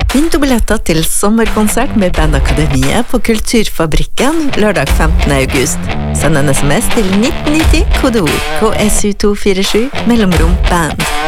Vinn billetter til sommerkonsert med Bandakademiet på Kulturfabrikken lørdag 15. august. Send en SMS til 1990, kodeord KSU247, mellomrom band.